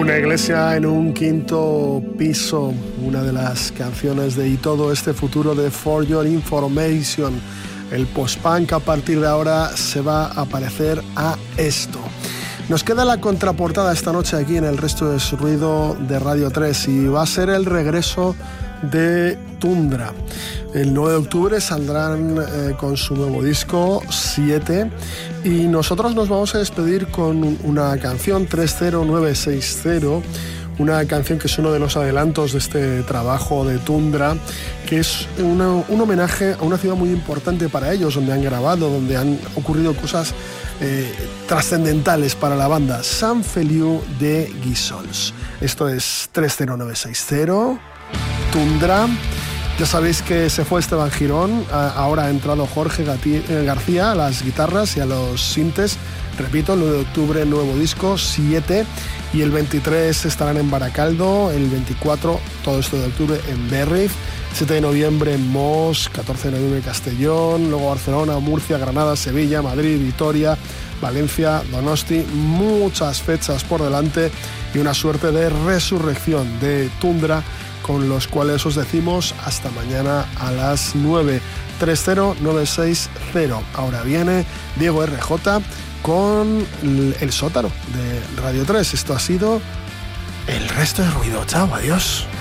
Una iglesia en un quinto piso, una de las canciones de Y todo este futuro de For Your Information. El post-punk a partir de ahora se va a parecer a esto. Nos queda la contraportada esta noche aquí en El Resto de Su Ruido de Radio 3 y va a ser el regreso de Tundra. El 9 de octubre saldrán con su nuevo disco 7 y nosotros nos vamos a despedir con una canción 30960, una canción que es uno de los adelantos de este trabajo de Tundra, que es un homenaje a una ciudad muy importante para ellos, donde han grabado, donde han ocurrido cosas trascendentales para la banda, Sant Feliu de Guíxols. Esto es 30960, Tundra. Ya sabéis que se fue Esteban Girón, ahora ha entrado Jorge García a las guitarras y a los sintes. Repito, el 9 de octubre nuevo disco, 7, y el 23 estarán en Baracaldo, el 24, todo esto de octubre, en Berriz, 7 de noviembre en Mos, 14 de noviembre en Castellón, luego Barcelona, Murcia, Granada, Sevilla, Madrid, Vitoria, Valencia, Donosti, muchas fechas por delante y una suerte de resurrección de Tundra, con los cuales os decimos hasta mañana a las 9, 30960. Ahora viene Diego RJ con el sótano de Radio 3. Esto ha sido El Resto de Ruido. Chao, adiós.